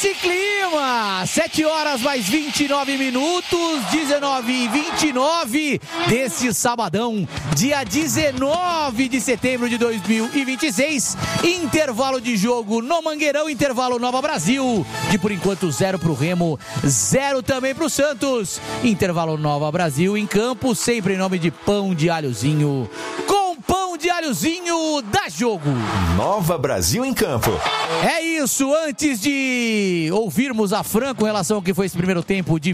esse clima, 7 horas mais 29 minutos, 19h29 deste sabadão, dia 19 de setembro de 2026, intervalo de jogo no Mangueirão, intervalo Nova Brasil, de por enquanto 0 pro Remo, 0 também pro Santos, intervalo Nova Brasil em campo, sempre em nome de Pão de Alhozinho, com Pão de Alhozinho dá jogo. Nova Brasil em campo. É isso, antes de ouvirmos a Fran com relação ao que foi esse primeiro tempo de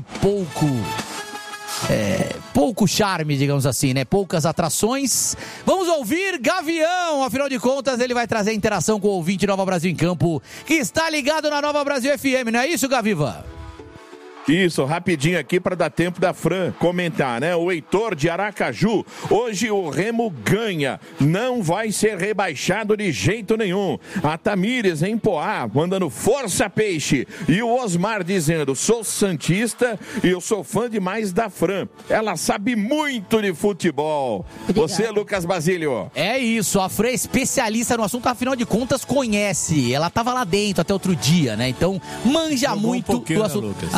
pouco charme, digamos assim, né? Poucas atrações. Vamos ouvir Gavião, afinal de contas ele vai trazer interação com o ouvinte Nova Brasil em campo, que está ligado na Nova Brasil FM, não é isso, Gaviva? Isso, rapidinho aqui para dar tempo da Fran comentar, né? O Heitor de Aracaju, hoje o Remo ganha, não vai ser rebaixado de jeito nenhum. A Tamires em Poá, mandando força peixe. E o Osmar dizendo, sou santista e eu sou fã demais da Fran. Ela sabe muito de futebol. Obrigado. Você, Lucas Basílio. É isso, a Fran é especialista no assunto, afinal de contas conhece. Ela estava lá dentro até outro dia, né? Então manja muito do assunto. Lucas.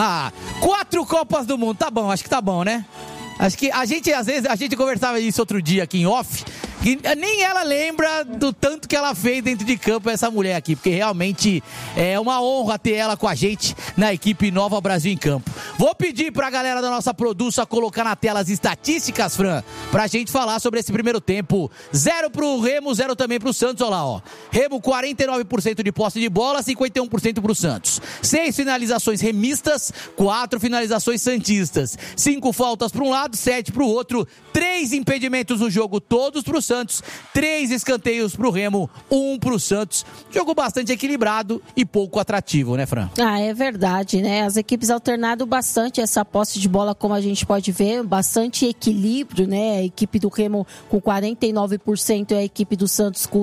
4 Copas do Mundo, tá bom, acho que tá bom, né? Acho que às vezes a gente conversava isso outro dia aqui em off, que nem ela lembra do tanto que ela fez dentro de campo, essa mulher aqui, porque realmente é uma honra ter ela com a gente na equipe Nova Brasil em campo. Vou pedir pra galera da nossa produção colocar na tela as estatísticas, Fran, pra gente falar sobre esse primeiro tempo. 0 pro Remo, 0 também pro Santos, olha lá, ó. Remo 49% de posse de bola, 51% pro Santos. 6 finalizações remistas, 4 finalizações santistas. 5 faltas pra um lado, 7 pro outro, 3 impedimentos no jogo, todos pro Santos, 3 escanteios pro Remo, 1 pro Santos. Jogo bastante equilibrado e pouco atrativo, né, Fran? É verdade, né? As equipes alternaram bastante essa posse de bola, como a gente pode ver, bastante equilíbrio, né? A equipe do Remo com 49% e a equipe do Santos com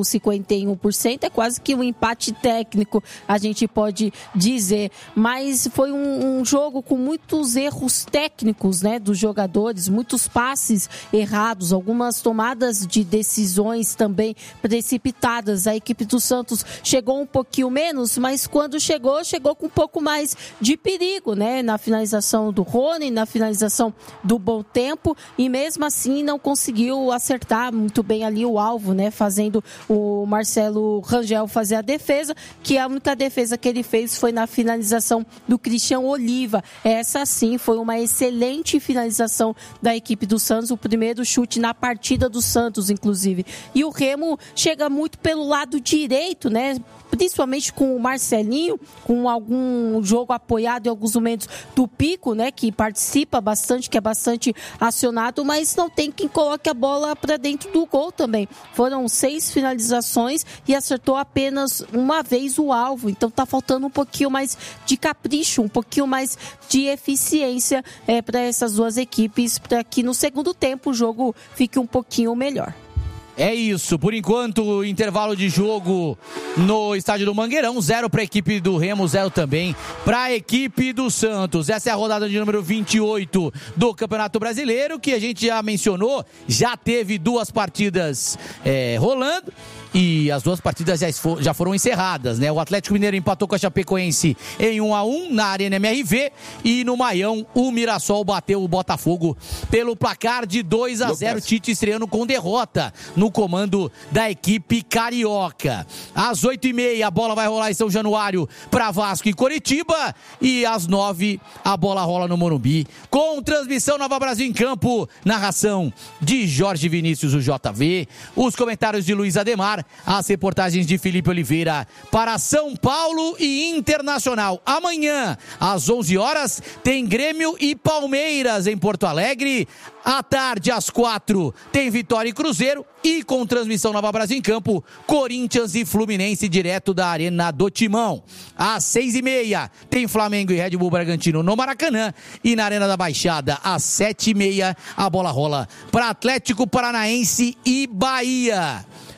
51%. É quase que um empate técnico, a gente pode dizer. Mas foi um jogo com muitos erros técnicos, né? Dos jogadores, muitos passes errados, algumas tomadas de decisões também precipitadas. A equipe do Santos chegou um pouquinho menos, mas quando chegou com um pouco mais de perigo, né? Na finalização do Rony, na finalização do Bom Tempo, e mesmo assim não conseguiu acertar muito bem ali o alvo, né? Fazendo o Marcelo Rangel fazer a defesa, que a única defesa que ele fez foi na finalização do Christian Oliva. Essa sim foi uma excelente finalização da equipe do Santos, o primeiro chute na partida do Santos, inclusive. E o Remo chega muito pelo lado direito, né? Principalmente com o Marcelinho, com algum jogo apoiado em alguns momentos do Pico, né? Que participa bastante, que é bastante acionado, mas não tem quem coloque a bola para dentro do gol também. Foram 6 finalizações e acertou apenas uma vez o alvo. Então tá faltando um pouquinho mais de capricho, um pouquinho mais de eficiência para essas duas equipes, para que no segundo tempo o jogo fique um pouquinho melhor. É isso, por enquanto, intervalo de jogo no estádio do Mangueirão, 0 para a equipe do Remo, 0 também para a equipe do Santos. Essa é a rodada de número 28 do Campeonato Brasileiro, que a gente já mencionou, já teve 2 partidas rolando. E as 2 partidas já foram encerradas, né? O Atlético Mineiro empatou com a Chapecoense em 1-1 na Arena MRV. E no Maião, o Mirassol bateu o Botafogo pelo placar de 2-0. Tite estreando com derrota no comando da equipe carioca. Às 8h30, a bola vai rolar em São Januário para Vasco e Coritiba. E às 9h, a bola rola no Morumbi. Com transmissão Nova Brasil em campo. Narração de Jorge Vinícius, o JV. Os comentários de Luiz Ademar. As reportagens de Felipe Oliveira para São Paulo e Internacional. Amanhã, às 11 horas, tem Grêmio e Palmeiras em Porto Alegre. À tarde, às 4, tem Vitória e Cruzeiro. E com transmissão Nova Brasil em campo, Corinthians e Fluminense direto da Arena do Timão. Às 6h30, tem Flamengo e Red Bull Bragantino no Maracanã. E na Arena da Baixada, às 7h30, a bola rola para Atlético Paranaense e Bahia.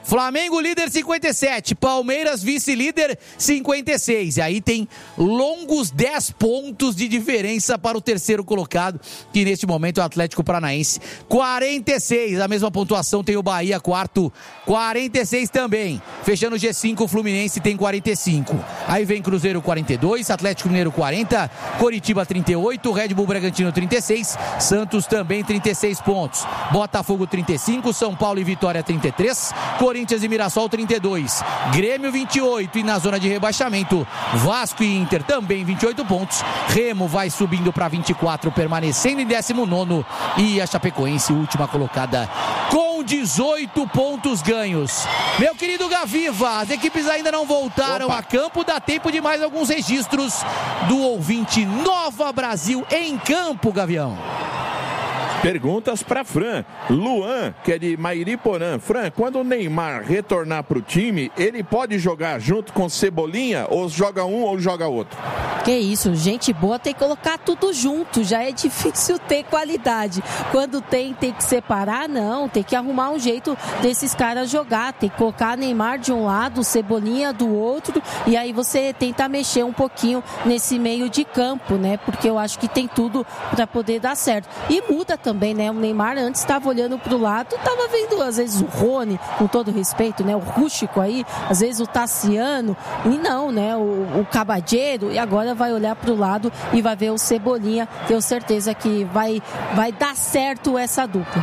Flamengo líder 57, Palmeiras vice-líder 56. E aí tem longos 10 pontos de diferença para o terceiro colocado, que neste momento é o Atlético Paranaense, 46. A mesma pontuação tem o Bahia, quarto, 46 também. Fechando o G5, o Fluminense tem 45. Aí vem Cruzeiro 42, Atlético Mineiro 40, Coritiba 38, Red Bull Bragantino 36, Santos também 36 pontos. Botafogo 35, São Paulo e Vitória 33, Corinthians e Mirassol 32, Grêmio 28 e na zona de rebaixamento, Vasco e Inter também 28 pontos. Remo vai subindo para 24, permanecendo em 19º e a Chapecoense, última colocada, com 18 pontos ganhos. Meu querido Gaviva, as equipes ainda não voltaram a campo, dá tempo de mais alguns registros do ouvinte. Nova Brasil em campo, Gavião. Perguntas para Fran. Luan, que é de Mairiporã. Fran, quando o Neymar retornar para o time, ele pode jogar junto com Cebolinha? Ou joga um ou joga outro? Que isso, gente boa tem que colocar tudo junto. Já é difícil ter qualidade. Quando tem que separar, não. Tem que arrumar um jeito desses caras jogar. Tem que colocar Neymar de um lado, Cebolinha do outro. E aí você tenta mexer um pouquinho nesse meio de campo, né? Porque eu acho que tem tudo para poder dar certo. E muda também, né? O Neymar antes estava olhando para o lado, estava vendo às vezes o Rony, com todo respeito, né? O rústico aí, às vezes o Tassiano, e não, né? O Cabadeiro, e agora vai olhar para o lado e vai ver o Cebolinha. Tenho certeza que vai dar certo essa dupla.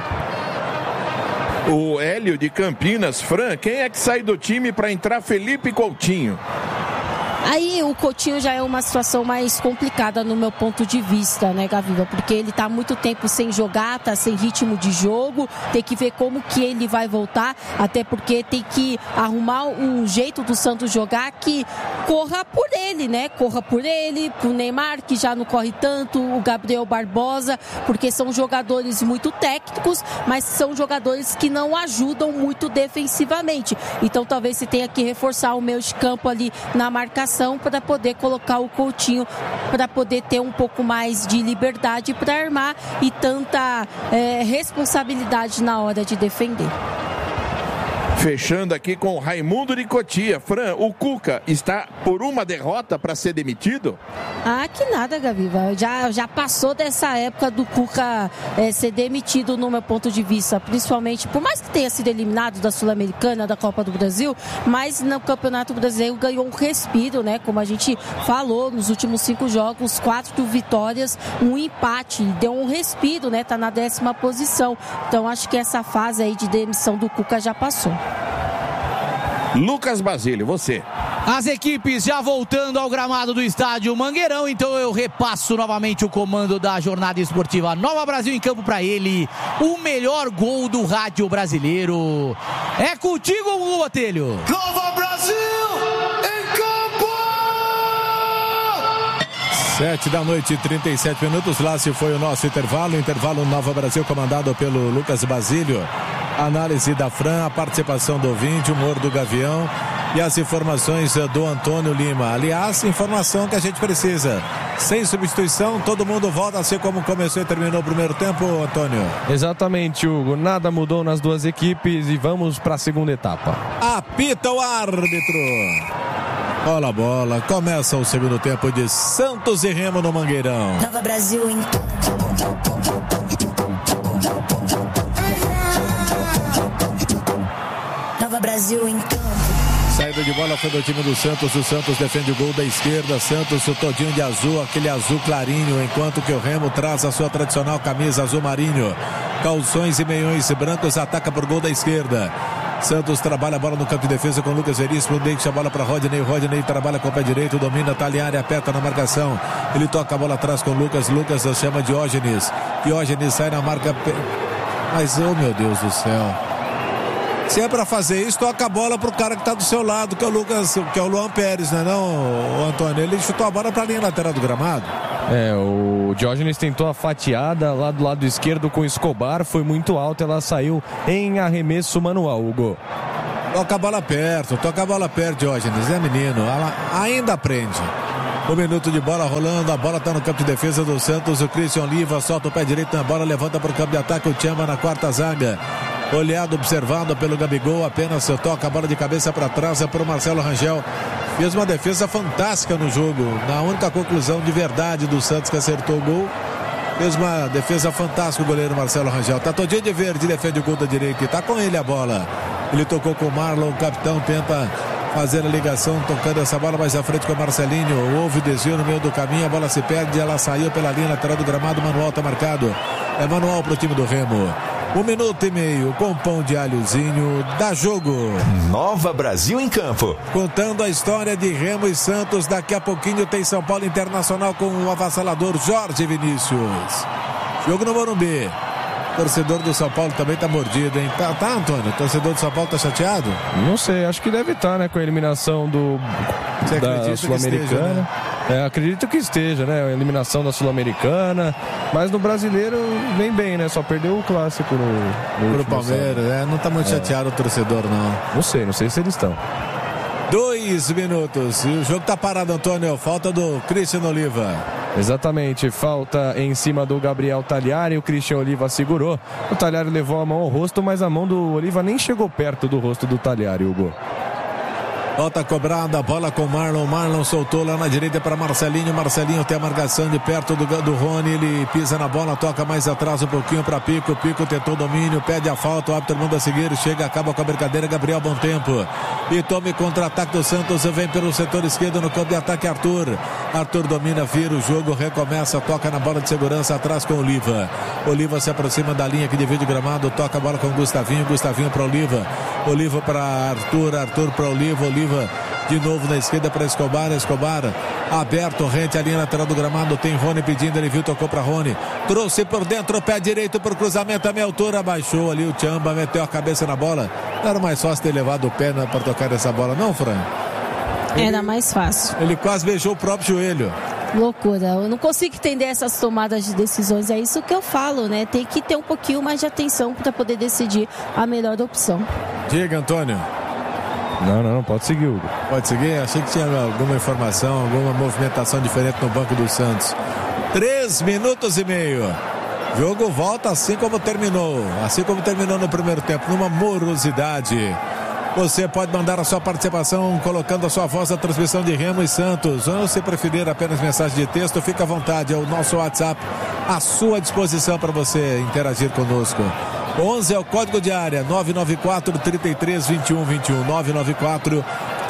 O Hélio de Campinas. Fran, quem é que sai do time para entrar? Felipe Coutinho. Aí o Coutinho já é uma situação mais complicada no meu ponto de vista, né, Gaviva? Porque ele tá há muito tempo sem jogar, tá sem ritmo de jogo, tem que ver como que ele vai voltar, até porque tem que arrumar um jeito do Santos jogar que corra por ele, né? Corra por ele, pro Neymar, que já não corre tanto, o Gabriel Barbosa, porque são jogadores muito técnicos, mas são jogadores que não ajudam muito defensivamente. Então talvez você tenha que reforçar o meio de campo ali na marcação, para poder colocar o Coutinho, para poder ter um pouco mais de liberdade para armar e tanta responsabilidade na hora de defender. Fechando aqui com o Raimundo de Cotia. Fran, o Cuca está por uma derrota para ser demitido? Ah, que nada, Gaviva. Já passou dessa época do Cuca ser demitido, no meu ponto de vista. Principalmente, por mais que tenha sido eliminado da Sul-Americana, da Copa do Brasil, mas no Campeonato Brasileiro ganhou um respiro, né? Como a gente falou, nos últimos 5 jogos, 4 vitórias, um empate. Deu um respiro, né? Tá na 10ª posição. Então, acho que essa fase aí de demissão do Cuca já passou. Lucas Basílio, você. As equipes já voltando ao gramado do estádio Mangueirão, então eu repasso novamente o comando da jornada esportiva Nova Brasil em campo para ele, o melhor gol do rádio brasileiro. É contigo, Hugo Botelho. Nova Brasil em campo! 7h37, lá se foi o nosso intervalo Nova Brasil comandado pelo Lucas Basílio. Análise da Fran, a participação do ouvinte, o humor do Gavião e as informações do Antônio Lima. Aliás, informação que a gente precisa. Sem substituição, todo mundo volta a ser como começou e terminou o primeiro tempo, Antônio. Exatamente, Hugo. Nada mudou nas duas equipes e vamos para a segunda etapa. Apita o árbitro. Bola, bola. Começa o segundo tempo de Santos e Remo no Mangueirão. Nova Brasil em Nova Brasil em campo. Saída de bola foi do time do Santos. O Santos defende o gol da esquerda. Santos, o todinho de azul, aquele azul clarinho, enquanto que o Remo traz a sua tradicional camisa azul marinho. Calções e meiões brancos, ataca por gol da esquerda. Santos trabalha a bola no campo de defesa com Lucas Veríssimo, deixa a bola para Rodney. Rodney trabalha com o pé direito, domina, tá ali a área, aperta na marcação. Ele toca a bola atrás com Lucas. Lucas chama Diógenes. Diógenes sai na marca. Mas, oh meu Deus do céu. Se é pra fazer isso, toca a bola pro cara que tá do seu lado, que é o Lucas, que é o Luan Pérez, né, não, o Antônio? Ele chutou a bola pra linha lateral do gramado. O Diógenes tentou a fatiada lá do lado esquerdo com o Escobar, foi muito alta, ela saiu em arremesso manual, Hugo. Toca a bola perto, Diógenes, é menino, ela ainda aprende. 1 minuto de bola rolando, a bola tá no campo de defesa do Santos, o Christian Oliva solta o pé direito na bola, levanta pro campo de ataque, o Tchamba na quarta zaga. olhado, observado pelo Gabigol, apenas toca a bola de cabeça para trás, é para o Marcelo Rangel. Fez uma defesa fantástica no jogo, na única conclusão de verdade do Santos que acertou o gol. Fez uma defesa fantástica o goleiro Marcelo Rangel. Tá todinho de verde, defende o gol da direita e tá com ele a bola. Ele tocou com o Marlon, o capitão tenta fazer a ligação, tocando essa bola mais à frente com o Marcelinho. Houve desvio no meio do caminho, a bola se perde, ela saiu pela linha lateral do gramado, manual tá marcado. É manual pro time do Remo. 1 minuto e meio com pão de alhozinho, dá jogo. Nova Brasil em campo. Contando a história de Remo e Santos, daqui a pouquinho tem São Paulo Internacional com o avassalador Jorge Vinícius. Jogo no Morumbi. Torcedor do São Paulo também tá mordido, hein? Tá, Antônio? Torcedor do São Paulo tá chateado? Não sei, acho que deve estar, né? Com a eliminação da Sul-Americana. Acredito que esteja, né? A eliminação da Sul-Americana. Mas no brasileiro vem bem, né? Só perdeu o clássico no Palmeiras. Não tá muito chateado o torcedor, não. Não sei se eles estão. 2 minutos e o jogo tá parado, Antônio. Falta do Christian Oliva. Exatamente, falta em cima do Gabriel Tagliari, o Christian Oliva segurou. O Tagliari levou a mão ao rosto, mas a mão do Oliva nem chegou perto do rosto do Tagliari, Hugo. Volta cobrada, bola com Marlon. Marlon soltou lá na direita para Marcelinho. Marcelinho tem a marcação de perto do Rony. Ele pisa na bola, toca mais atrás um pouquinho para Pico. Pico tentou domínio, pede a falta. O árbitro manda seguir, chega, acaba com a brincadeira. Gabriel, bom tempo. E tome contra-ataque do Santos. Vem pelo setor esquerdo no campo de ataque Arthur. Arthur domina, vira o jogo, recomeça, toca na bola de segurança atrás com Oliva. Oliva se aproxima da linha que divide o gramado, toca a bola com Gustavinho. Gustavinho para Oliva. Oliva para Arthur. Arthur para Oliva. Oliva de novo na esquerda para Escobar. Escobar aberto, rente a linha lateral do gramado. Tem Rony pedindo, ele viu, tocou para Rony. Trouxe por dentro, pé direito para o cruzamento. A meia altura, abaixou ali o Tchamba, meteu a cabeça na bola. Não era mais fácil ter levado o pé para tocar essa bola, não, Fran? Era mais fácil. Ele quase beijou o próprio joelho. Loucura, eu não consigo entender essas tomadas de decisões, é isso que eu falo, né? Tem que ter um pouquinho mais de atenção para poder decidir a melhor opção. Diga, Antônio. Não, pode seguir, Hugo. Pode seguir? Achei que tinha alguma informação, alguma movimentação diferente no banco do Santos. 3 minutos e meio. Jogo volta assim como terminou no primeiro tempo, numa morosidade. Você pode mandar a sua participação colocando a sua voz na transmissão de Remo e Santos. Ou se preferir apenas mensagem de texto, fica à vontade. É o nosso WhatsApp à sua disposição para você interagir conosco. 11 é o código de área, 994 33 21 21, 994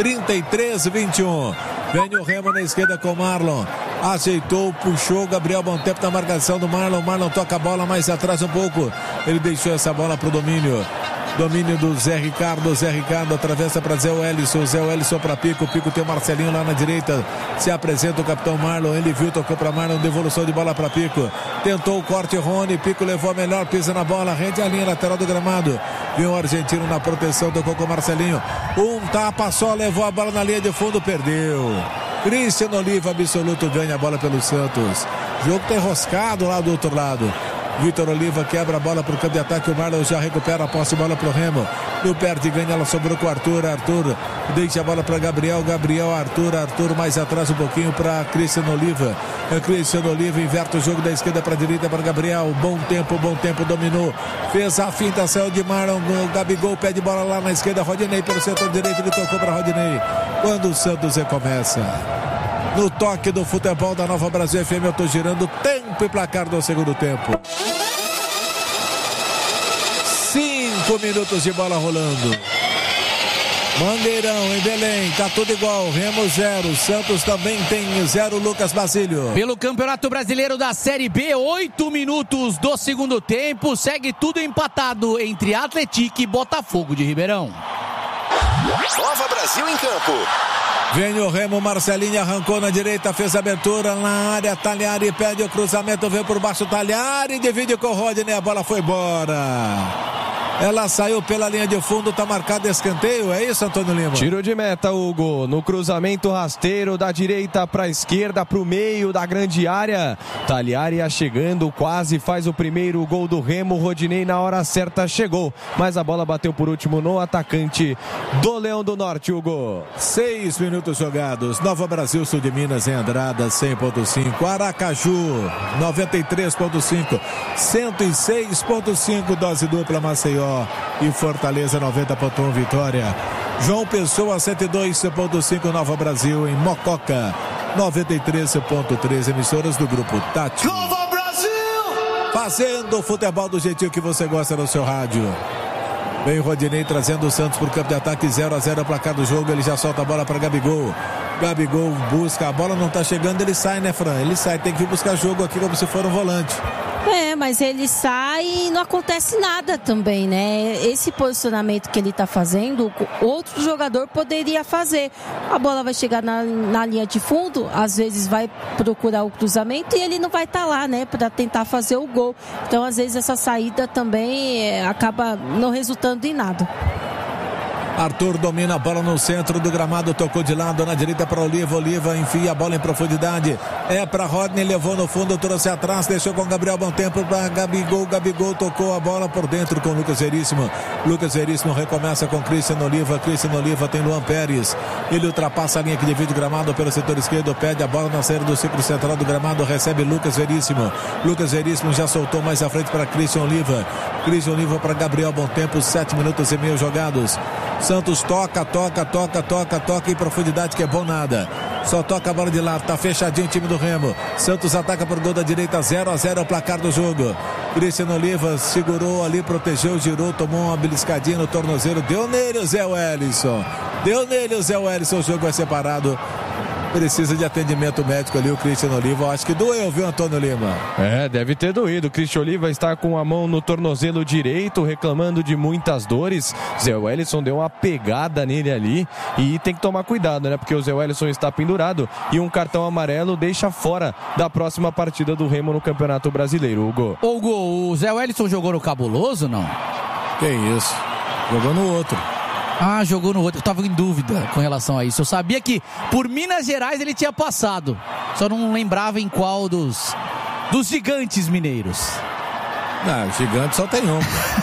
33 21. Vem o Remo na esquerda com o Marlon. Ajeitou, puxou, Gabriel, bom tempo na marcação do Marlon. Marlon toca a bola mais atrás um pouco. Ele deixou essa bola para o domínio. Domínio do Zé Ricardo. Zé Ricardo atravessa para Zé Wellison. Zé Wellison para Pico. Pico tem o Marcelinho lá na direita. Se apresenta o capitão Marlon. Ele viu, tocou para Marlon. Devolução de bola para Pico. Tentou o corte Rony. Pico levou a melhor, pisa na bola. Rende a linha lateral do gramado. Viu o argentino na proteção. Tocou com o Marcelinho. Um tapa só. Levou a bola na linha de fundo. Perdeu. Christian Oliva, absoluto, ganha a bola pelo Santos. O jogo tá enroscado lá do outro lado. Vitor Oliva quebra a bola para o campo de ataque. O Marlon já recupera a posse de bola para o Remo. No perde, ganha, ela sobrou com o Arthur. Arthur deixa a bola para Gabriel. Gabriel, Arthur mais atrás um pouquinho para Christian Oliva. Christian Oliva inverte o jogo da esquerda para a direita para Gabriel. Bom tempo, dominou. Fez a finta, saiu de Marlon. O Gabigol pede bola lá na esquerda. Rodinei pelo setor direito, ele tocou para Rodinei. Quando o Santos recomeça. No toque do futebol da Nova Brasil FM, eu tô girando tempo e placar do segundo tempo. 5 minutos de bola rolando. Mangueirão, em Belém, tá tudo igual. Remo 0, Santos também tem 0, Lucas Basílio. Pelo Campeonato Brasileiro da Série B, 8 minutos do segundo tempo. Segue tudo empatado entre Atlético e Botafogo de Ribeirão. Nova Brasil em campo. Vem o Remo, Marcelinho arrancou na direita, fez a abertura na área, Tagliari pede o cruzamento, veio por baixo, Tagliari divide com o Rodney, a bola foi embora. Ela saiu pela linha de fundo, tá marcado escanteio, é isso, Antônio Lima? Tiro de meta, Hugo, no cruzamento rasteiro da direita para a esquerda, para o meio da grande área. Tagliari chegando, quase faz o primeiro gol do Remo. Rodinei na hora certa chegou, mas a bola bateu por último no atacante do Leão do Norte, Hugo. 6 minutos jogados. Nova Brasil, Sul de Minas, em Andrada, 100.5. Aracaju, 93.5. 106.5, dose dupla Maceió. Chapecó e Fortaleza 90.1 Vitória. João Pessoa 102.5 Nova Brasil em Mococa, 93.3 emissoras do Grupo Tati. Nova Brasil! Fazendo o futebol do jeitinho que você gosta no seu rádio. Vem o Rodinei trazendo o Santos para o campo de ataque, 0-0 o placar do jogo. Ele já solta a bola para Gabigol. Gabigol busca, a bola não está chegando, ele sai, né, Fran? Ele sai, tem que vir buscar jogo aqui como se for um volante. Mas ele sai e não acontece nada também, né? Esse posicionamento que ele tá fazendo, outro jogador poderia fazer. A bola vai chegar na linha de fundo, às vezes vai procurar o cruzamento e ele não vai estar lá, né? Para tentar fazer o gol. Então, às vezes, essa saída também acaba não resultando em nada. Arthur domina a bola no centro do gramado, tocou de lado na direita para Oliva, Oliva enfia a bola em profundidade, é para Rodney, levou no fundo, trouxe atrás, deixou com Gabriel Bom Tempo para Gabigol, Gabigol tocou a bola por dentro com Lucas Veríssimo, Lucas Veríssimo recomeça com Cristian Oliva, Cristian Oliva tem Luan Pérez, ele ultrapassa a linha que divide o gramado pelo setor esquerdo, pede a bola na saída do círculo central do gramado, recebe Lucas Veríssimo, Lucas Veríssimo já soltou mais à frente para Cristian Oliva, Cristian Oliva para Gabriel Bom Tempo, 7 minutos e meio jogados. Santos toca em profundidade que é bom nada. Só toca a bola de lado, tá fechadinho o time do Remo. Santos ataca por gol da direita, 0-0 o placar do jogo. Cristiano Oliva segurou ali, protegeu, girou, tomou uma beliscadinha no tornozelo. Deu nele o Zé Wellison. O jogo vai ser parado. Precisa de atendimento médico ali o Cristiano Oliva. Eu acho que doeu, viu, Antônio Lima? Deve ter doído. O Cristiano Oliva está com a mão no tornozelo direito, reclamando de muitas dores. Zé Wellison deu uma pegada nele ali e tem que tomar cuidado, né? Porque o Zé Wellison está pendurado e um cartão amarelo deixa fora da próxima partida do Remo no Campeonato Brasileiro, Hugo. Hugo, o Zé Wellison jogou no Cabuloso, não? Que isso? Jogou no outro. Jogou no outro. Eu tava em dúvida com relação a isso. Eu sabia que por Minas Gerais ele tinha passado. Só não lembrava em qual dos gigantes mineiros. Gigante só tem um.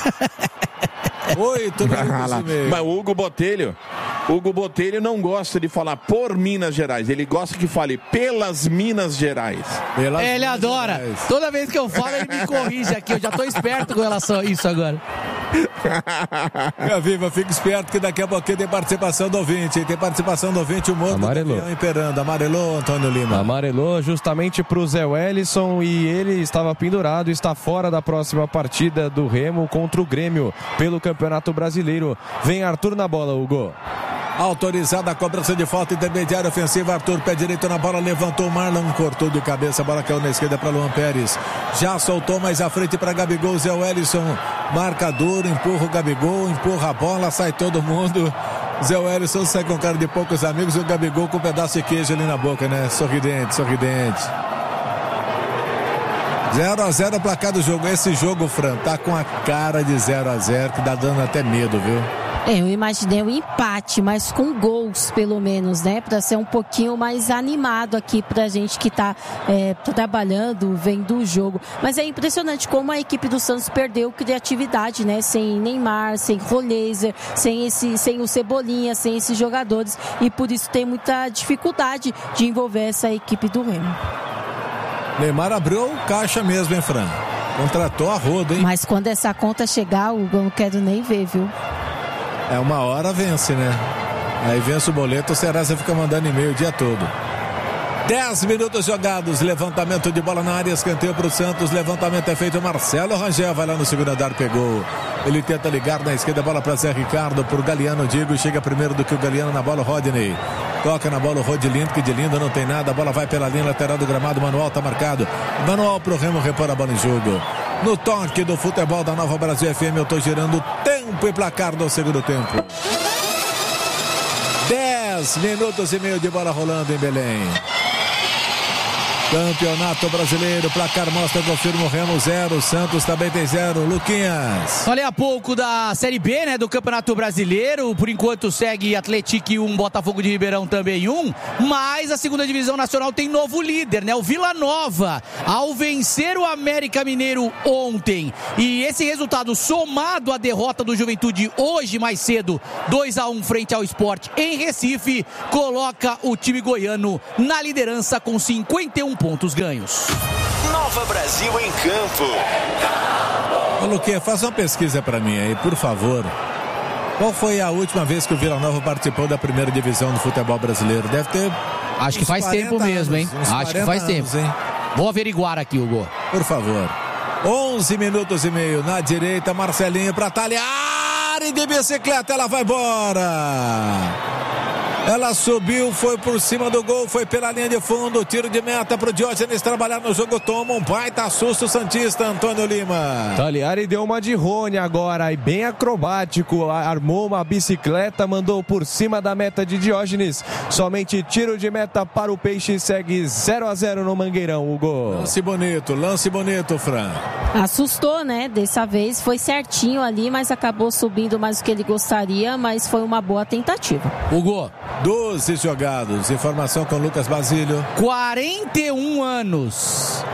8 minutos e meio. Mas o Hugo Botelho não gosta de falar por Minas Gerais. Ele gosta que fale pelas Minas Gerais. Ele adora. Gerais. Toda vez que eu falo, ele me corrige aqui. Eu já tô esperto com relação a isso agora. Minha viva, fica esperto que daqui a pouquinho tem participação do ouvinte. Tem participação do ouvinte, o Morro do Gavião imperando. Amarelou, Antônio Lima. Amarelou justamente pro Zé Wellison e ele estava pendurado, está fora da próxima partida do Remo contra o Grêmio pelo Campeonato Brasileiro. Vem Arthur na bola, Hugo. Autorizada a cobrança de falta intermediária ofensiva. Arthur, pé direito na bola, levantou Marlon, cortou de cabeça, a bola caiu na esquerda para Luan Pérez. Já soltou mais à frente para Gabigol, Zé Wellison, marca duro, empurra o Gabigol, empurra a bola, sai todo mundo. Zé Wellison sai com cara de poucos amigos e o Gabigol com um pedaço de queijo ali na boca, né? Sorridente. 0-0 o placar do jogo. Esse jogo, Fran, tá com a cara de 0-0 que dá dando até medo, viu? Eu imaginei um empate, mas com gols, pelo menos, né? Para ser um pouquinho mais animado aqui pra gente que tá trabalhando, vendo o jogo. Mas é impressionante como a equipe do Santos perdeu criatividade, né? Sem Neymar, sem Roleiser, sem o Cebolinha, sem esses jogadores. E por isso tem muita dificuldade de envolver essa equipe do Remo. Neymar abriu caixa mesmo, hein, Fran? Contratou a roda, hein? Mas quando essa conta chegar, Hugo, eu não quero nem ver, viu? Uma hora vence, né? Aí vence o boleto, o Serasa fica mandando e-mail o dia todo. 10 minutos jogados, levantamento de bola na área, escanteio para o Santos, levantamento é feito, Marcelo Rangel vai lá no segundo andar, pegou. Ele tenta ligar na esquerda, bola para Zé Ricardo, por Galeano, Diego, chega primeiro do que o Galeano na bola, Rodney. Toca na bola o Rodilindo, que de lindo não tem nada, a bola vai pela linha lateral do gramado, Manuel tá marcado. Manuel pro Remo, repor a bola em jogo. No toque do futebol da Nova Brasil FM, eu tô girando tempo e placar do segundo tempo. 10 minutos e meio de bola rolando em Belém. Campeonato Brasileiro, placar mostra, confirma o Remo 0, Santos também tem 0, Luquinhas. Falei há pouco da Série B, né, do Campeonato Brasileiro, por enquanto segue Atlético 1, Botafogo de Ribeirão também 1, mas a segunda divisão nacional tem novo líder, né, o Vila Nova, ao vencer o América Mineiro ontem, e esse resultado somado à derrota do Juventude hoje mais cedo, 2-1 frente ao Sport em Recife, coloca o time goiano na liderança com 51 pontos ganhos. Nova Brasil em campo. Ô, Luquinha, faz uma pesquisa pra mim aí, por favor. Qual foi a última vez que o Vila Nova participou da primeira divisão do futebol brasileiro? Deve ter... Acho que faz tempo mesmo, hein? Acho que faz tempo. Hein? Vou averiguar aqui, Hugo. Por favor. 11 minutos e meio na direita, Marcelinho pra Taliari de bicicleta, ela vai embora. Ela subiu, foi por cima do gol, foi pela linha de fundo, tiro de meta pro Diógenes trabalhar no jogo, toma um baita susto santista, Antônio Lima. Taliari deu uma de Rony agora, e bem acrobático, armou uma bicicleta, mandou por cima da meta de Diógenes, somente tiro de meta para o Peixe, segue 0-0 no Mangueirão, Hugo. Lance bonito, Fran. Assustou, né? Dessa vez foi certinho ali, mas acabou subindo mais do que ele gostaria, mas foi uma boa tentativa. Hugo. 12 jogados. Informação com Lucas Basílio. 41 anos.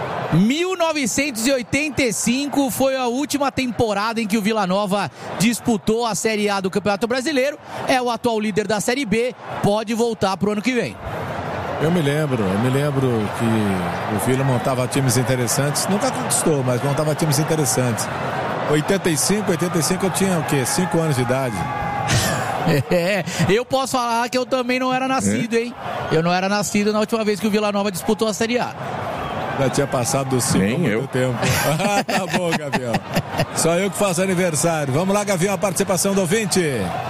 1985 foi a última temporada em que o Vila Nova disputou a Série A do Campeonato Brasileiro. É o atual líder da Série B. Pode voltar pro ano que vem. Eu me lembro que o Vila montava times interessantes. Nunca conquistou, mas montava times interessantes. 85 eu tinha o quê? 5 anos de idade. Eu posso falar que eu também não era nascido, hein? Eu não era nascido na última vez que o Vila Nova disputou a Série A. Já tinha passado dos 5 há muito tempo. Tá bom, Gavião. Só eu que faço aniversário. Vamos lá, Gavião, a participação do ouvinte.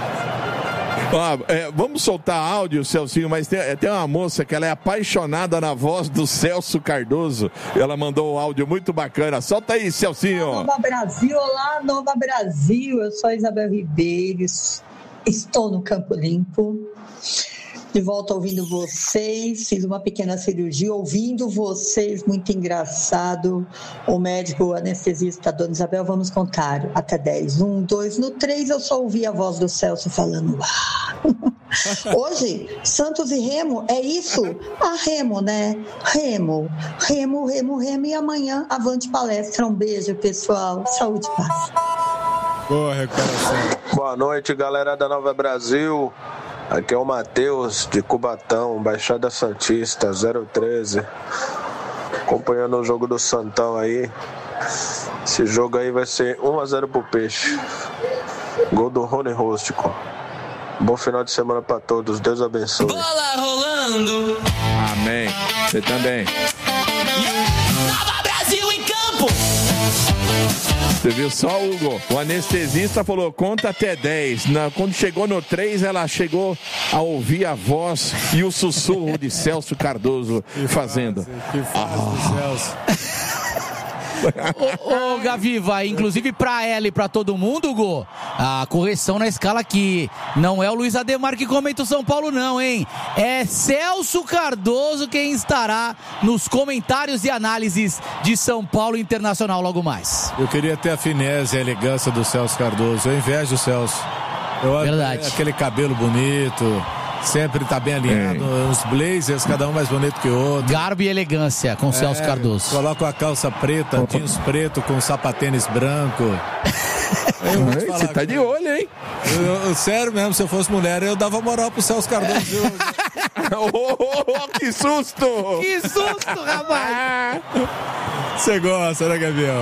Vamos soltar áudio, Celcinho, mas tem uma moça que ela é apaixonada na voz do Celso Cardoso. Ela mandou um áudio muito bacana. Solta aí, Celcinho. Nova Brasil, olá, Nova Brasil. Eu sou a Isabel Ribeiro. Estou no Campo Limpo, de volta ouvindo vocês, fiz uma pequena cirurgia, ouvindo vocês, muito engraçado. O médico anestesista, Dona Isabel, vamos contar até 10. 1, 2, no 3 eu só ouvi a voz do Celso falando. Hoje, Santos e Remo, é isso? Remo, né? Remo, e amanhã, avante palestra. Um beijo, pessoal. Saúde e paz. Boa recuperação. Boa noite, galera da Nova Brasil. Aqui é o Matheus de Cubatão, Baixada Santista, 013. Acompanhando o jogo do Santão aí. Esse jogo aí vai ser 1-0 pro Peixe. Gol do Rony Rústico. Bom final de semana pra todos. Deus abençoe. Bola rolando. Amém. Você também. Nova Brasil em campo. Você viu só, Hugo? O anestesista falou, conta até 10. Quando chegou no 3, ela chegou a ouvir a voz e o sussurro de Celso Cardoso fazendo. Que fase, Celso. Ô, Gaviva, inclusive pra ela e pra todo mundo, Hugo, a correção na escala aqui. Não é o Luiz Ademar que comenta o São Paulo, não, hein? É Celso Cardoso quem estará nos comentários e análises de São Paulo Internacional logo mais. Eu queria ter a finesse e a elegância do Celso Cardoso. Eu invejo o Celso. Verdade. Aquele cabelo bonito. Sempre tá bem alinhado, uns blazers, cada um mais bonito que o outro. Garbo e elegância com Celso Cardoso. Coloca a calça preta, jeans preto com sapatênis branco. Você tá de olho, hein? Sério mesmo, se eu fosse mulher, eu dava moral pro Celso Cardoso. Que susto! Que susto, rapaz! Você gosta, né, Gabriel?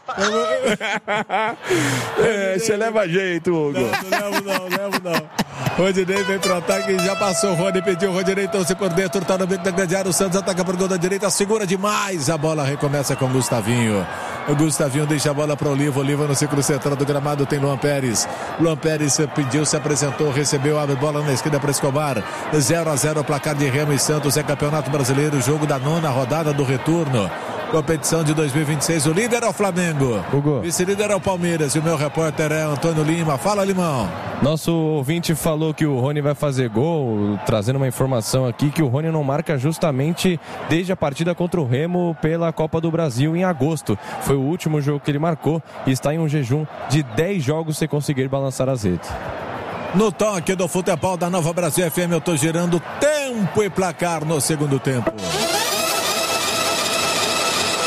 Você leva jeito, Hugo. Não levo não. Rodinei vem pro ataque, já passou o Rony, pediu o Rodinei, torce por dentro, tá no bico da grande área, o Santos ataca pro gol da direita, segura demais, a bola recomeça com o Gustavinho. O Gustavinho deixa a bola pro Oliva no círculo central do gramado tem Luan Pérez pediu, se apresentou, recebeu, abre bola na esquerda para Escobar, 0-0 placar de Remo e Santos, é Campeonato Brasileiro, jogo da 9ª rodada do retorno. Competição de 2026, o líder é o Flamengo, vice-líder é o Palmeiras e o meu repórter é Antônio Lima. Fala, Limão. Nosso ouvinte falou que o Rony vai fazer gol, trazendo uma informação aqui que o Rony não marca justamente desde a partida contra o Remo pela Copa do Brasil em agosto. Foi o último jogo que ele marcou e está em um jejum de 10 jogos sem conseguir balançar as redes. No toque do futebol da Nova Brasil FM, eu tô girando tempo e placar no segundo tempo.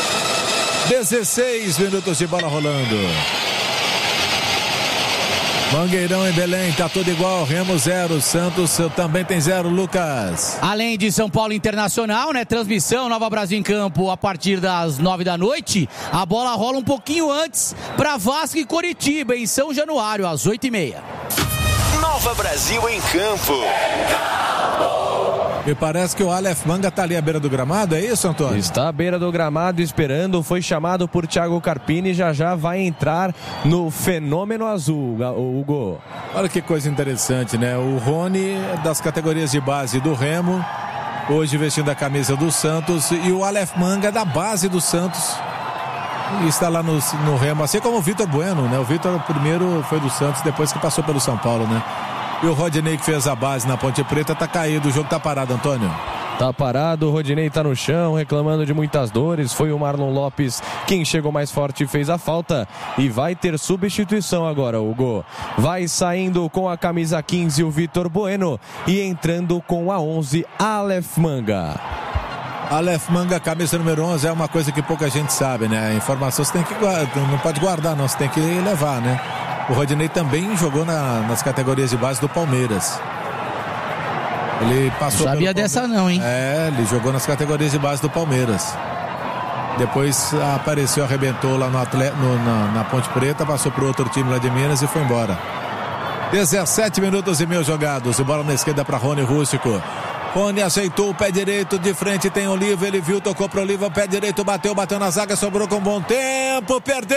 16 minutos de bola rolando. Mangueirão em Belém, tá tudo igual, Remo 0, Santos também tem 0, Lucas. Além de São Paulo Internacional, né, transmissão Nova Brasil em Campo a partir das 9 da noite, a bola rola um pouquinho antes para Vasco e Coritiba em São Januário, às 8h30. Nova Brasil em Campo. Me parece que o Aleph Manga tá ali à beira do gramado, é isso, Antônio? Está à beira do gramado esperando, foi chamado por Thiago Carpini, já vai entrar no Fenômeno Azul, Hugo. Olha que coisa interessante, né? O Rony, das categorias de base do Remo, hoje vestindo a camisa do Santos, e o Aleph Manga da base do Santos, e está lá no Remo, assim como o Vitor Bueno, né? O Vitor primeiro foi do Santos, depois que passou pelo São Paulo, né? E o Rodinei, que fez a base na Ponte Preta, tá caído. O jogo tá parado, Antônio. Tá parado, o Rodinei tá no chão, reclamando de muitas dores. Foi o Marlon Lopes quem chegou mais forte e fez a falta. E vai ter substituição agora, Hugo. Vai saindo com a camisa 15 o Vitor Bueno e entrando com a 11, Aleph Manga. Aleph Manga, camisa número 11, é uma coisa que pouca gente sabe, né? A informação você tem que guardar, não pode guardar, não, você tem que levar, né? O Rodinei também jogou nas categorias de base do Palmeiras. Ele passou. Sabia dessa não, hein? É, ele jogou nas categorias de base do Palmeiras. Depois apareceu, arrebentou lá na Ponte Preta, passou para outro time lá de Minas e foi embora. 17 minutos e meio jogados. Bola na esquerda para Rony Rústico. Rony aceitou o pé direito, de frente tem Oliva, ele viu, tocou para Oliva, pé direito, bateu na zaga, sobrou com bom tempo, perdeu!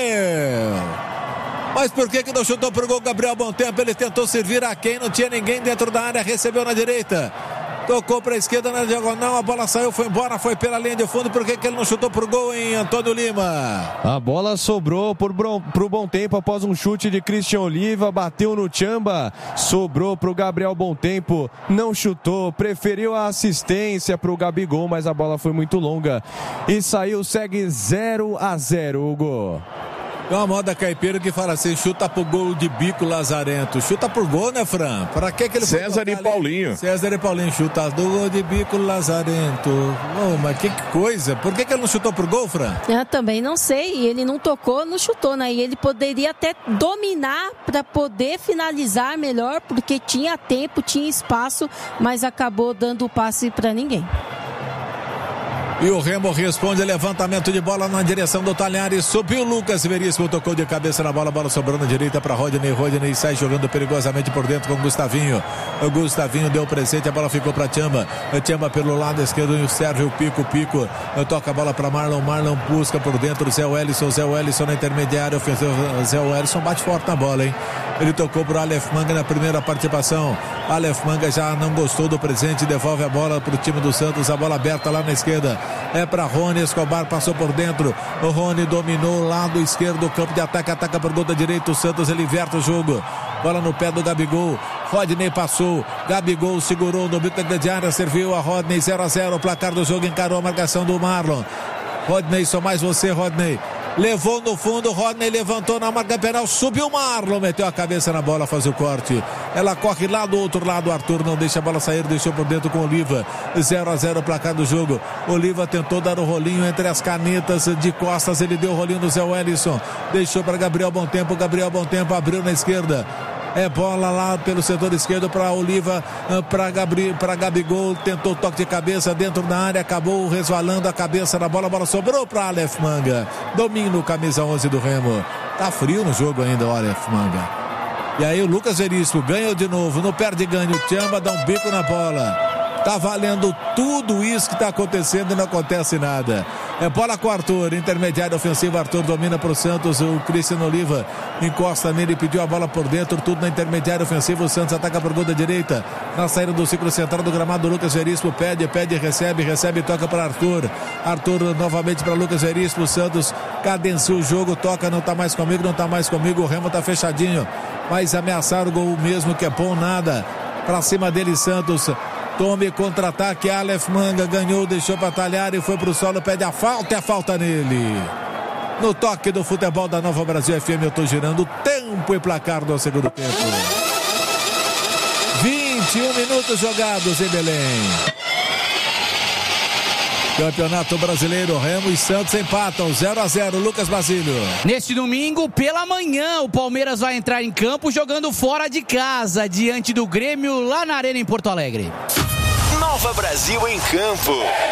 Mas por que não chutou pro gol Gabriel Bontempo? Ele tentou servir a quem? Não tinha ninguém dentro da área, recebeu na direita. Tocou para a esquerda na diagonal, a bola saiu, foi embora, foi pela linha de fundo. Por que ele não chutou pro gol, hein, Antônio Lima? A bola sobrou pro Bontempo após um chute de Christian Oliva, bateu no Tchamba, sobrou pro Gabriel Bontempo, não chutou, preferiu a assistência pro Gabigol, mas a bola foi muito longa e saiu, segue 0-0, Hugo. É uma moda caipira que fala assim, chuta pro gol de bico Lazarento. Chuta por gol, né, Fran? Pra que ele César e Paulinho. César e Paulinho, chuta do gol de bico Lazarento. Oh, mas que coisa. Por que ele não chutou por gol, Fran? Eu também não sei. Ele não tocou, não chutou, né? E ele poderia até dominar para poder finalizar melhor, porque tinha tempo, tinha espaço, mas acabou dando o passe para ninguém. E o Remo responde, levantamento de bola na direção do Talhares, subiu o Lucas Veríssimo, tocou de cabeça na bola, bola sobrando na direita para Rodinei sai jogando perigosamente por dentro com o Gustavinho. O Gustavinho deu presente, a bola ficou para Tchamba, Tchamba pelo lado esquerdo, e o Sérgio Pico, toca a bola para Marlon busca por dentro, Zé Wellison na intermediária, Zé Wellison bate forte na bola, hein? Ele tocou para o Aleph Manga na primeira participação. Aleph Manga já não gostou do presente, devolve a bola para o time do Santos, a bola aberta lá na esquerda. É para Rony, Escobar passou por dentro. O Rony dominou o lado esquerdo, campo de ataque, ataca por gol da direita. O Santos ele inverte o jogo. Bola no pé do Gabigol. Rodinei passou. Gabigol segurou no bico da grande área, serviu a Rodinei 0-0. O placar do jogo encarou a marcação do Marlon. Rodinei, só mais você, Rodinei. Levou no fundo, Rodney levantou na marca penal, subiu o Marlon, meteu a cabeça na bola, faz o corte. Ela corre lá do outro lado, Arthur não deixa a bola sair, deixou por dentro com Oliva. 0-0 o placar do jogo. Oliva tentou dar o rolinho entre as canetas de costas, ele deu o rolinho no Zé Wellison. Deixou para Gabriel Bontempo, abriu na esquerda. É bola lá pelo setor esquerdo para Oliva, para Gabigol, tentou toque de cabeça dentro da área, acabou resvalando a cabeça na bola, a bola sobrou para Aleph Manga. Domínio, camisa 11 do Remo. Tá frio no jogo ainda o Aleph Manga. E aí o Lucas Veríssimo ganhou de novo, não perde ganho, o Tchamba dá um bico na bola. Tá valendo tudo isso que está acontecendo e não acontece nada. É bola com o Arthur, intermediário ofensivo, Arthur domina para o Santos, o Cristiano Oliva encosta nele, pediu a bola por dentro, tudo na intermediária ofensiva, o Santos ataca por gol da direita, na saída do ciclo central do gramado, Lucas Veríssimo pede, recebe, toca para Arthur novamente para Lucas Veríssimo, o Santos cadencia o jogo, toca, não tá mais comigo, o Remo tá fechadinho, mas ameaçar o gol mesmo, que é bom nada, para cima dele Santos. Tome contra-ataque, Aleph Manga ganhou, deixou para talhar e foi para o solo, pede a falta, é a falta nele. No toque do futebol da Nova Brasil FM, eu estou girando tempo e placar do segundo tempo. 21 minutos jogados em Belém. Campeonato Brasileiro, Remo e Santos empatam 0-0. Lucas Basílio. Neste domingo, pela manhã, o Palmeiras vai entrar em campo jogando fora de casa, diante do Grêmio, lá na Arena em Porto Alegre. Nova Brasil em campo.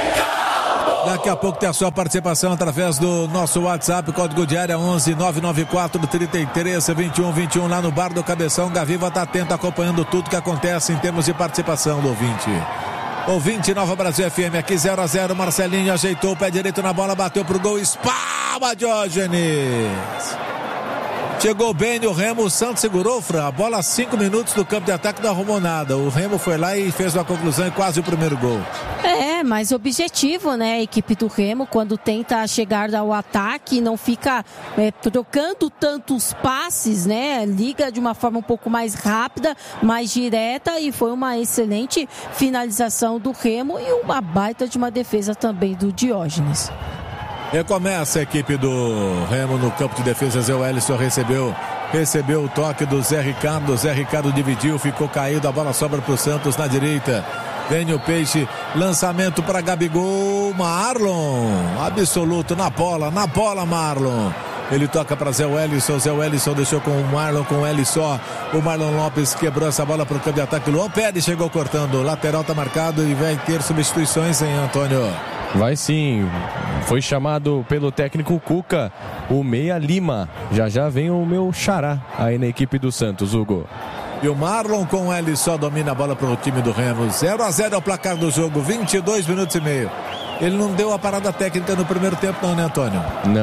Daqui a pouco tem a sua participação através do nosso WhatsApp, código de área 11 994 33 21 21, lá no Bar do Cabeção. Gaviva está atento, acompanhando tudo que acontece em termos de participação do ouvinte. Ouvinte Nova Brasil FM, aqui 0-0, Marcelinho ajeitou o pé direito na bola, bateu pro gol, espalma Diógenes. Chegou bem no Remo, o Santos segurou, Fran, a bola a 5 minutos do campo de ataque, não arrumou nada. O Remo foi lá e fez uma conclusão e quase o primeiro gol. Mais objetivo, né? A equipe do Remo, quando tenta chegar ao ataque, não fica trocando tantos passes, né? Liga de uma forma um pouco mais rápida, mais direta, e foi uma excelente finalização do Remo e uma baita de uma defesa também do Diógenes. Recomeça a equipe do Remo no campo de defesa. Zé Wellison recebeu o toque do Zé Ricardo. O Zé Ricardo dividiu, ficou caído. A bola sobra para o Santos na direita. Vem o Peixe, lançamento para Gabigol. Marlon, absoluto na bola Marlon. Ele toca para Zé Wellison. Zé Wellison deixou com o Marlon, com ele só. O Marlon Lopes quebrou essa bola para o campo de ataque. Luan Pérez chegou cortando. O lateral está marcado e vai ter substituições, hein, Antônio? Vai sim, foi chamado pelo técnico Cuca, o Meia Lima. Já vem o meu xará aí na equipe do Santos, Hugo. E o Marlon com ele só domina a bola para o time do Remo. 0-0 é o placar do jogo, 22 minutos e meio. Ele não deu a parada técnica no primeiro tempo não, né, Antônio?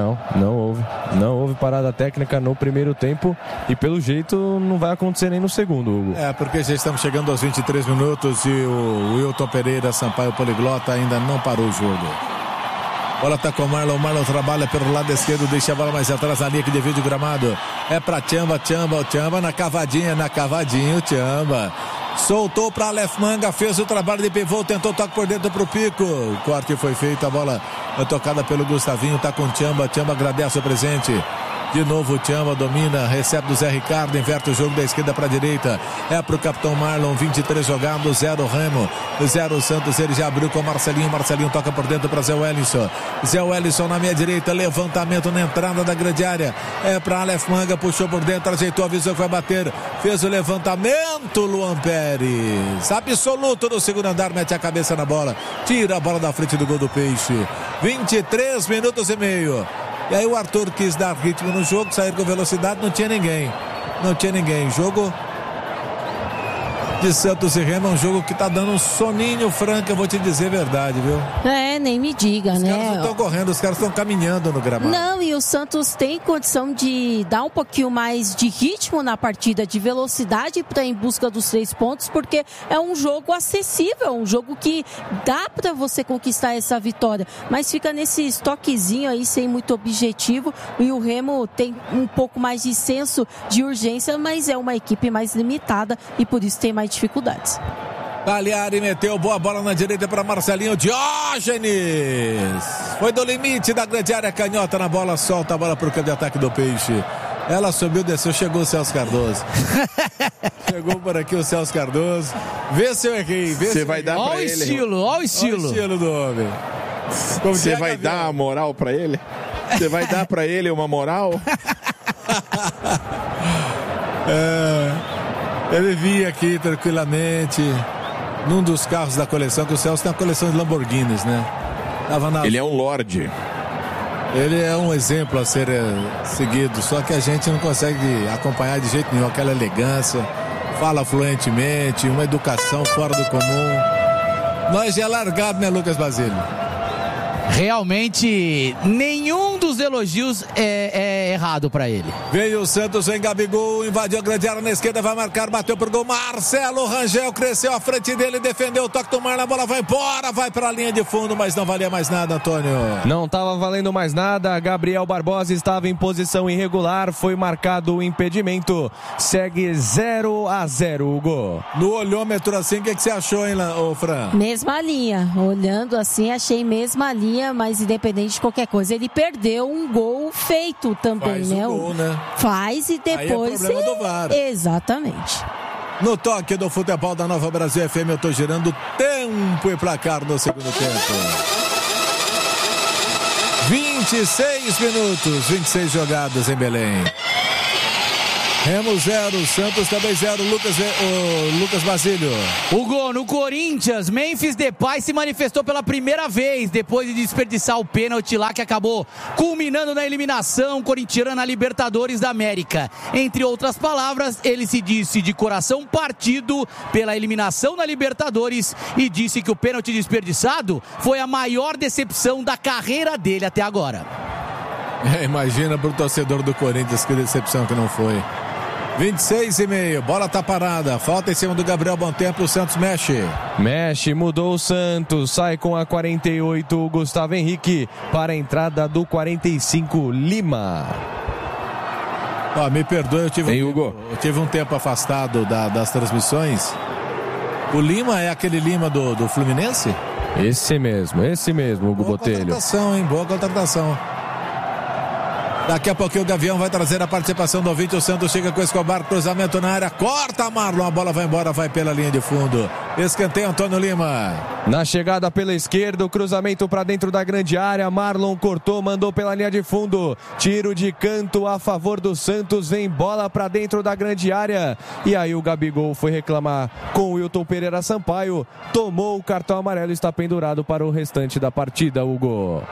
Não houve parada técnica no primeiro tempo e pelo jeito não vai acontecer nem no segundo, Hugo. Porque já estamos chegando aos 23 minutos e o Wilton Pereira Sampaio Poliglota ainda não parou o jogo. Bola tá com o Marlon trabalha pelo lado esquerdo, deixa a bola mais atrás na linha que divide o gramado. É pra Tchamba na cavadinha, o Tchamba. Soltou para Aleph Manga, fez o trabalho de pivô, tentou toque por dentro pro Pico. O corte foi feito, a bola é tocada pelo Gustavinho, tá com o Tchamba agradece o presente. De novo o Tchamba domina, recebe do Zé Ricardo, inverte o jogo da esquerda para a direita. É pro capitão Marlon, 23 jogados, 0 Remo, 0 Santos. Ele já abriu com o Marcelinho toca por dentro para Zé Wellison na meia direita, levantamento na entrada da grande área. É para Aleph Manga, puxou por dentro, ajeitou, avisou que vai bater, fez o levantamento, Luan Pérez, absoluto no segundo andar, mete a cabeça na bola, tira a bola da frente do gol do Peixe. 23 minutos e meio. E aí o Arthur quis dar ritmo no jogo, sair com velocidade, não tinha ninguém. Jogo de Santos e Remo é um jogo que tá dando um soninho, Franca, eu vou te dizer a verdade, viu? Nem me diga, os né? Os caras não estão correndo, os caras estão caminhando no gramado. Não, e o Santos tem condição de dar um pouquinho mais de ritmo na partida, de velocidade para em busca dos 3 pontos, porque é um jogo acessível, um jogo que dá para você conquistar essa vitória, mas fica nesse estoquezinho aí sem muito objetivo, e o Remo tem um pouco mais de senso de urgência, mas é uma equipe mais limitada e por isso tem mais dificuldades. Cagliari meteu boa bola na direita para Marcelinho. Diógenes foi do limite da grande área, canhota na bola, solta a bola para o campo de ataque do Peixe. Ela subiu, desceu, chegou o Celso Cardoso. Chegou por aqui o Celso Cardoso. Vê se eu errei. Você vai dar para ele. Olha o estilo do homem. Você vai dar a moral para ele? Você vai dar para ele uma moral? Ele vinha aqui tranquilamente num dos carros da coleção, que o Celso tem uma coleção de Lamborghinis, né? Ele é um lorde. Ele é um exemplo a ser seguido, só que a gente não consegue acompanhar de jeito nenhum aquela elegância, fala fluentemente, uma educação fora do comum. Nós já é largado, né, Lucas Basílio? Realmente, nenhum dos elogios é errado pra ele. Veio o Santos, vem Gabigol, invadiu a grande área na esquerda, vai marcar, bateu pro gol. Marcelo Rangel cresceu à frente dele, defendeu o toque do Marlon, a bola vai embora, vai pra linha de fundo, mas não valia mais nada, Antônio. Não estava valendo mais nada, Gabriel Barbosa estava em posição irregular, foi marcado o impedimento, segue 0-0, Hugo. No olhômetro assim, o que você achou, hein, Fran? Mesma linha, olhando assim, achei mesma linha, mas independente de qualquer coisa, ele perdeu um gol feito também, né? Gol, né? Faz e depois... Aí é problema do VAR. Exatamente. No toque do futebol da Nova Brasil FM, eu tô girando tempo e placar no segundo tempo. 26 minutos, 26 jogadas em Belém. Remo 0, Santos também 0, Lucas Basílio. Hugo, no Corinthians, Memphis Depay se manifestou pela primeira vez depois de desperdiçar o pênalti lá que acabou culminando na eliminação corintiana na Libertadores da América. Entre outras palavras, ele se disse de coração partido pela eliminação na Libertadores e disse que o pênalti desperdiçado foi a maior decepção da carreira dele até agora. Imagina pro torcedor do Corinthians que decepção que não foi. 26,5, bola tá parada, falta em cima do Gabriel Bontempo, o Santos mexe, mudou o Santos, sai com a 48 o Gustavo Henrique para a entrada do 45 Lima. Me perdoe, eu tive um tempo afastado das transmissões. O Lima é aquele Lima do Fluminense? Esse mesmo, Hugo Botelho. Boa contratação, hein? Boa contratação. Daqui a pouquinho o Gavião vai trazer a participação do ouvinte. O Santos chega com o Escobar, cruzamento na área, corta Marlon, a bola vai embora, vai pela linha de fundo. Escanteio Antônio Lima. Na chegada pela esquerda, o cruzamento para dentro da grande área, Marlon cortou, mandou pela linha de fundo. Tiro de canto a favor do Santos, vem bola para dentro da grande área. E aí o Gabigol foi reclamar com o Wilton Pereira Sampaio, tomou o cartão amarelo e está pendurado para o restante da partida, Hugo.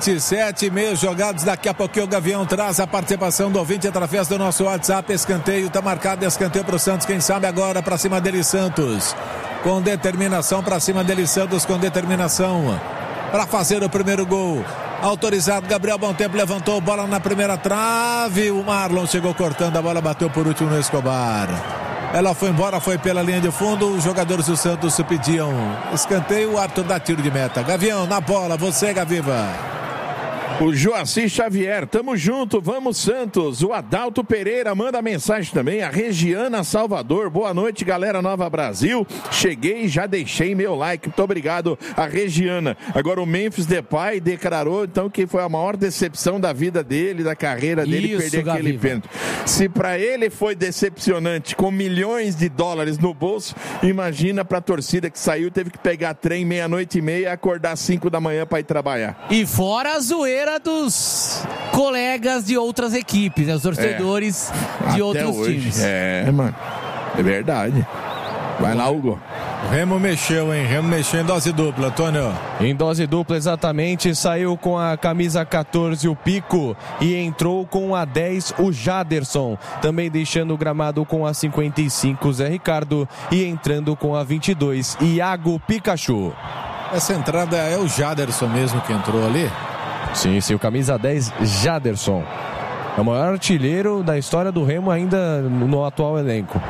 27,5 jogados, daqui a pouquinho o Gavião traz a participação do ouvinte através do nosso WhatsApp. Escanteio, tá marcado, escanteio pro Santos, quem sabe agora pra cima dele Santos, com determinação, pra cima dele Santos, com determinação pra fazer o primeiro gol. Autorizado, Gabriel Bontempo levantou, bola na primeira trave, o Marlon chegou cortando, a bola bateu por último no Escobar. Ela foi embora, foi pela linha de fundo, os jogadores do Santos pediam escanteio, o árbitro dá tiro de meta. Gavião, na bola, você, Gaviva. O Joacir Xavier, tamo junto, vamos Santos. O Adalto Pereira manda mensagem também. A Regiana Salvador, boa noite, galera Nova Brasil. Cheguei e já deixei meu like, muito obrigado a Regiana. Agora o Memphis Depay declarou então que foi a maior decepção da vida dele, da carreira dele, perder aquele pênalti. Se pra ele foi decepcionante com milhões de dólares no bolso, imagina pra torcida que saiu, teve que pegar trem 00:30 e acordar 5 da manhã pra ir trabalhar. E fora a zoeira dos colegas de outras equipes, né? Os torcedores de outros times. Mano, é verdade. Vai lá, Hugo. O Remo mexeu, hein? Remo mexeu em dose dupla, Antônio. Em dose dupla, exatamente. Saiu com a camisa 14 o Pico e entrou com a 10 o Jaderson. Também deixando o gramado com a 55 o Zé Ricardo e entrando com a 22 Iago Pikachu. Essa entrada é o Jaderson mesmo que entrou ali? Sim, o camisa 10 Jaderson. É o maior artilheiro da história do Remo ainda no atual elenco.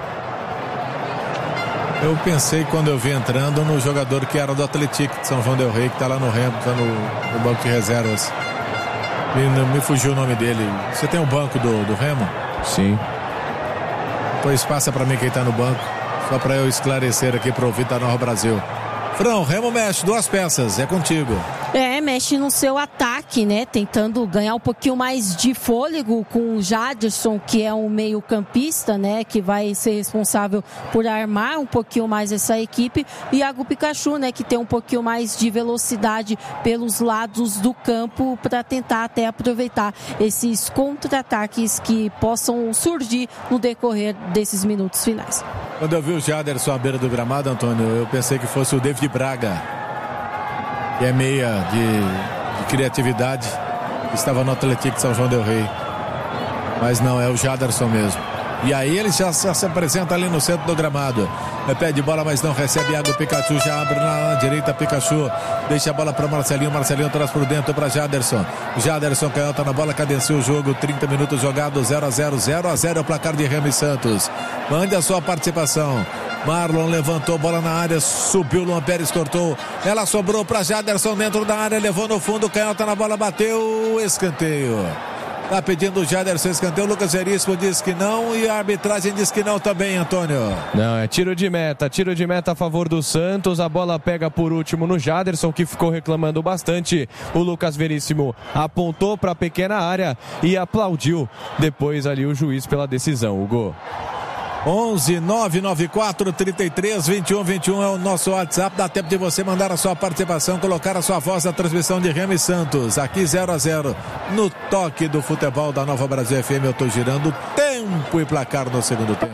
Eu pensei quando eu vi entrando no jogador que era do Atlético de São João del Rei, que está lá no Remo, está no banco de reservas. Me fugiu o nome dele. Você tem o banco do Remo? Sim. Pois passa para mim quem está no banco, só para eu esclarecer aqui para o ouvinte da Nova Brasil. Frão, Remo mexe, 2 peças, é contigo. Mexe no seu ataque, né? Tentando ganhar um pouquinho mais de fôlego com o Jaderson, que é um meio-campista, né? Que vai ser responsável por armar um pouquinho mais essa equipe. E Iago Pikachu, né? Que tem um pouquinho mais de velocidade pelos lados do campo para tentar até aproveitar esses contra-ataques que possam surgir no decorrer desses minutos finais. Quando eu vi o Jaderson à beira do gramado, Antônio, eu pensei que fosse o David Braga, que é meia de criatividade, estava no Atlético de São João del Rei. Mas não, é o Jaderson mesmo. E aí ele já se apresenta ali no centro do gramado. Pede bola, mas não recebe. Iago Pikachu já abre na direita. Pikachu deixa a bola para Marcelinho. Marcelinho traz por dentro para Jaderson. Jaderson canhota na bola, cadencia o jogo. 30 minutos jogados, 0-0, 0-0 é o placar de Remo e Santos. Mande a sua participação. Marlon levantou, bola na área, subiu, Luan Pérez cortou. Ela sobrou para Jaderson dentro da área, levou no fundo, canhota na bola, bateu, escanteio. Tá pedindo o Jaderson escanteio, o Lucas Veríssimo diz que não e a arbitragem diz que não também, Antônio. Não, é tiro de meta a favor do Santos, a bola pega por último no Jaderson, que ficou reclamando bastante. O Lucas Veríssimo apontou para a pequena área e aplaudiu depois ali o juiz pela decisão, Hugo. 11 994 33 21 21 é o nosso WhatsApp. Dá tempo de você mandar a sua participação, colocar a sua voz na transmissão de Remo e Santos. Aqui 0-0 no toque do futebol da Nova Brasil FM. Eu tô girando tempo e placar no segundo tempo.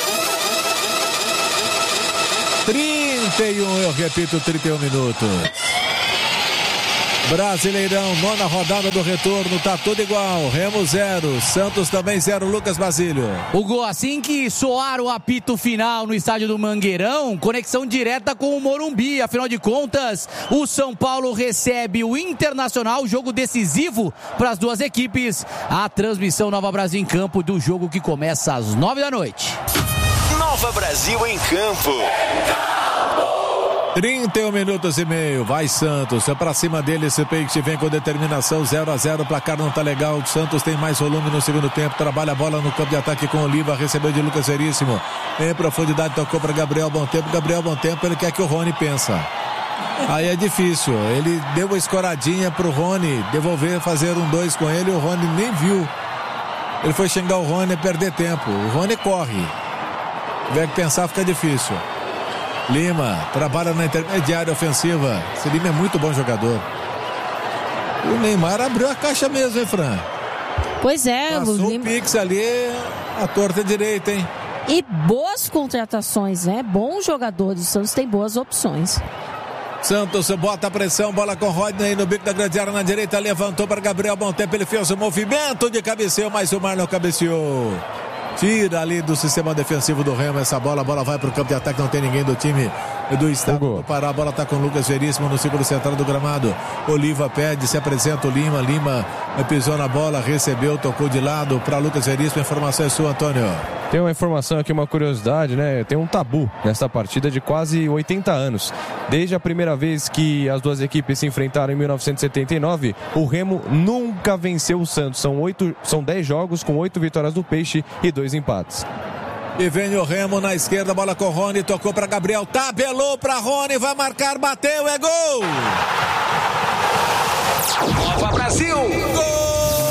31, eu repito, 31 minutos. Brasileirão, 9ª rodada do retorno, tá tudo igual. Remo 0, Santos também 0. Lucas Basílio. Hugo, assim que soar o apito final no estádio do Mangueirão, conexão direta com o Morumbi. Afinal de contas, o São Paulo recebe o Internacional, jogo decisivo para as duas equipes. A transmissão Nova Brasil em Campo do jogo que começa às 9 da noite. Nova Brasil em Campo. 31 minutos e meio, vai Santos, é pra cima dele, esse Peixe vem com determinação, 0-0, o placar não tá legal, o Santos tem mais volume no segundo tempo, trabalha a bola no campo de ataque com Oliva, recebeu de Lucas Veríssimo, em profundidade tocou para Gabriel Bom Tempo, ele quer que o Rony pensa, aí é difícil, ele deu uma escoradinha pro Rony, devolver, fazer 1-2 com ele, o Rony nem viu, ele foi xingar o Rony, perder tempo, o Rony corre, tiver que pensar fica difícil. Lima trabalha na intermediária ofensiva. Esse Lima é muito bom jogador. O Neymar abriu a caixa mesmo, hein, Fran? Pois é, passou o Lima... Pix ali, a torta direita, hein? E boas contratações, né? Bons jogadores. O Santos tem boas opções. Santos bota a pressão, bola com Rodney no bico da grande área na direita, levantou para Gabriel Bom Tempo, ele fez o movimento de cabeceio, mas o Marlon cabeceou. Tira ali do sistema defensivo do Remo essa bola, a bola vai para o campo de ataque, não tem ninguém do time do estado do Pará, a bola está com o Lucas Veríssimo no círculo central do gramado, Oliva pede, se apresenta o Lima pisou na bola, recebeu, tocou de lado para Lucas Veríssimo, a informação é sua, Antônio. Tem uma informação aqui, uma curiosidade, né? Tem um tabu nessa partida de quase 80 anos. Desde a primeira vez que as duas equipes se enfrentaram em 1979, o Remo nunca venceu o Santos. São 10 jogos com 8 vitórias do Peixe e 2 empates. E vem o Remo na esquerda, bola com o Rony, tocou para Gabriel, tabelou para Rony, vai marcar, bateu, é gol! Nova Brasil.